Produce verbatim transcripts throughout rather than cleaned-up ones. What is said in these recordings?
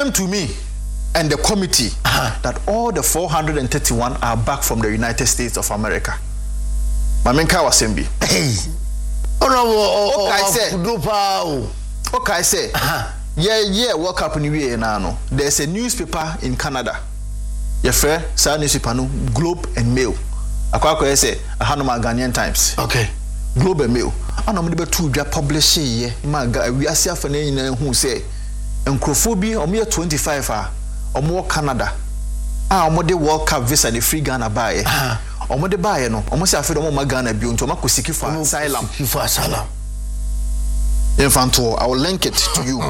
confirmed to me and the committee uh-huh. that all the four hundred thirty-one are back from the United States of America. Mamenka wasembi. Hey. Oh no, okay, I say. Oh, okay, I say. Uh-huh. Yeah, yeah, World Cup in the now. There's a newspaper in Canada. Your friend, sa newspaper no Globe and Mail. Akwa say Hanoma Ghanaian Times. Okay. Globe and Mail. Ana mo de betu dwa publish here. Ma we asia fa na nyina hu say encrophobia omo twenty-five ah. Omo Canada. Ah omo de World Cup visa the free Ghana buy. Ah. Omo de buy no. Omo say afi do omo Ghana bi onto omo kosiki for asylum. For asylum. Infanto, I will link it to you.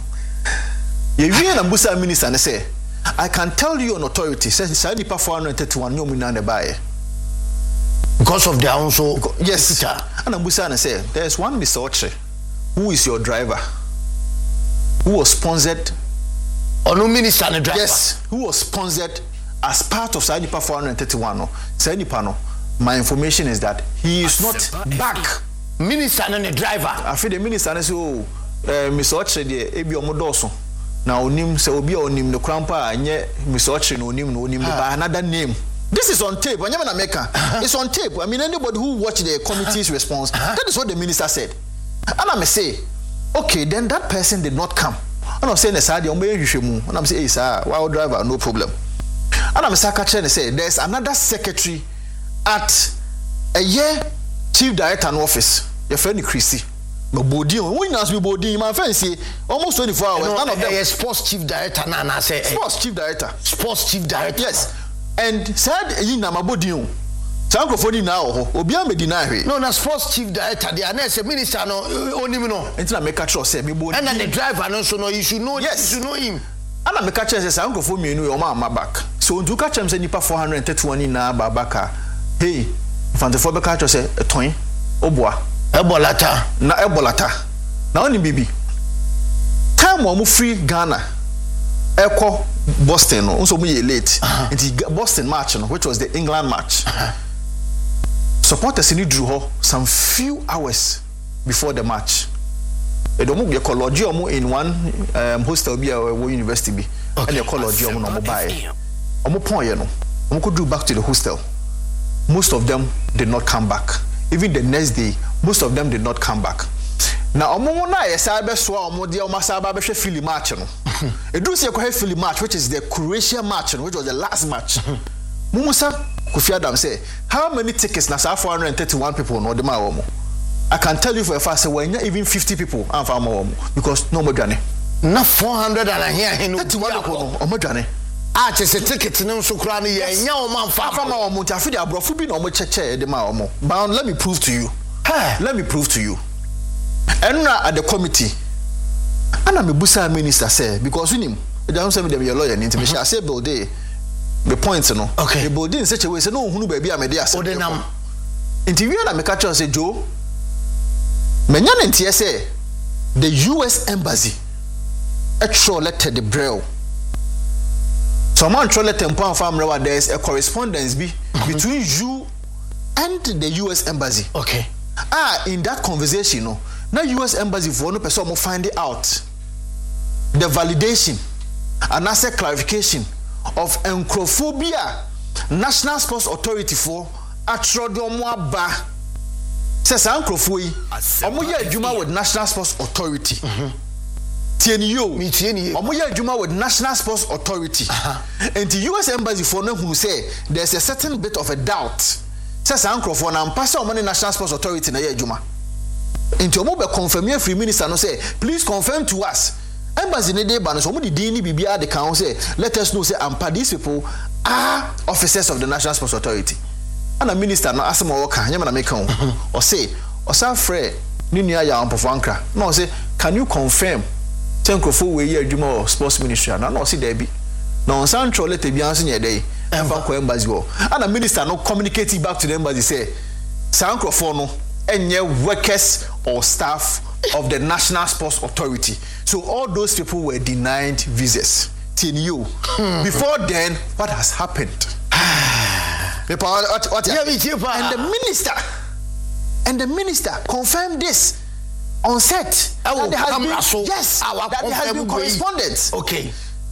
Yewie na Mbusa minister ne say, I can tell you on authority, says Sanipa four hundred thirty-one no na ne buy. Because of their own so yes. And Mbusa ne say, there's one Mister Oche, who is your driver, who was sponsored. Or no minister and driver. Yes, who was sponsored as part of Sanipa four hundred thirty-one. No, Sanipa no. My information is that he is not back. Minister and the driver. I feel the minister and say, oh, Mister Oche de ebi omodoso. Na onim se obi onim no krampa anye Mister Oche no onim no onim by another name. This is on tape. Anya na meka. It's on tape. I mean, anybody who watched the committee's response, that is what the minister said. And I may say, okay, then that person did not come. And I'm saying, sir, the ombe yishemu. And I'm saying, sir, wild driver, no problem. And I'm saying, say, there's another secretary at a year chief director in office. Your friend Christy. But body, when you be body, my friend say almost twenty-four hours. No, none of them. A sports chief director, na na say. Sports chief director. Sports chief director. Yes. And said, you na my body. Sanko for the now. Obi am deny. No, na sports chief director. The announce minister no only me no. Until I make a trust say me body. And then the driver no so no you should know. Yes, you should know him. And I make a trust say Sanko for me no your mama back. So to catch him say nipa four hundred thirty-one na babaka. Hey, fantasy be catch say a toy. Obwa. Ebolata na ebolata na oni bibi time wo mu free Ghana eko Boston no so mu ye late nti Boston match no which was the England match uh-huh. Supporters ni drew ho some few hours before the match e do mu ye college omo in one um, hostel bi a university bi and the college omo no mo buy omo pon ye no omo ko drew back to the hostel. Most of them did not come back. Even the next day, most of them did not come back. Now, omo na yesa be so omo dia omo sa ba be hwe Philly match no. Edu se ko hwe Philly match which is the Croatia match no, which was the last match. Mumusa Kofi Adam say, how many tickets na sa four hundred thirty-one people no de ma omo? I can tell you for a fact say when even fifty people am fa omo because no mo dwane. Na four hundred and here he no thirty-one people no omo dwane. Ah, che se ticket no so kra no ye nya o man fa fa ma omo ti afide abrofo bi na omo cheche de ma omo. But let me prove to you. Hey, let me prove to you. And now at the committee, and I'm a busa minister say because we him, they don't say me them your lawyer. Need to be sure. I say build day, the point no. Okay. The build in such a way say no hunu baby I'm there. O de nam. Interview na me catch say Joe. Menya ntie say the U S embassy extra letter the braille. Someone troll letter mpo family there is a correspondence be between you and the U S embassy. Okay. Ah, in that conversation, you know, now U S embassy for no person will find it out. The validation and answer clarification of encrophobia National Sports Authority for Atrodomwa Ba. Says encrophoy. Omo ye adwuma with National Sports Authority. Tieni yo. Me tieni. Omo ye adwuma with National Sports Authority. And the U S embassy for no who say there's a certain bit of a doubt. Says Ancrophone and pass on money National Sports Authority na ye juma. Into omo be confirm ye free minister no say please confirm to us. Embassy ne dey ban so omo di din ni bibia de kan say let us know say ampa these people are officers of the National Sports Authority. And a minister no asem o ka nyama na make kan o say o san frɛ ni nua ya ampofo ankra. No say can you confirm Ancrophone we ye juma sports ministry na no say there be. Na on san tro let bia so nye dey. And a minister no communicating back to the embassy say Ancrophone no any workers or staff of the National Sports Authority. So all those people were denied visas. Till you. Before then, what has happened? what, what, yeah, and the minister and the minister confirmed this on set. That there has been, so yes, that there has been correspondence. Okay.